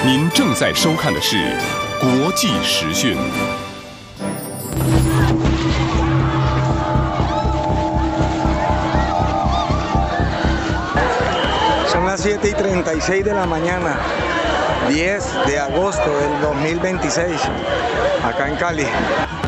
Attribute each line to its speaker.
Speaker 1: 您正在收看的是国际时讯。
Speaker 2: Son las 7:36 de la mañana, 10 de agosto del 2026, acá en Cali.